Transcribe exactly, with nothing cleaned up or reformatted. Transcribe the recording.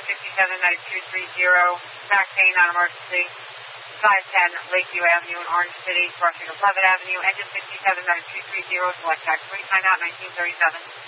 Engine fifty-seven nine two three zero, back pain on emergency. five ten Lakeview Avenue in Orange City, crossing of Levitt Avenue. Engine fifty-seven nine two three zero, select tax three, timeout nineteen thirty-seven.